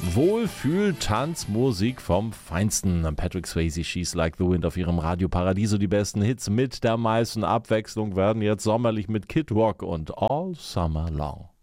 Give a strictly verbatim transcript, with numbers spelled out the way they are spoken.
Wohlfühl-Tanzmusik vom Feinsten. Patrick Swayze, She's Like the Wind auf ihrem Radio Paradiso. Die besten Hits mit der meisten Abwechslung werden jetzt sommerlich mit Kid Rock und All Summer Long.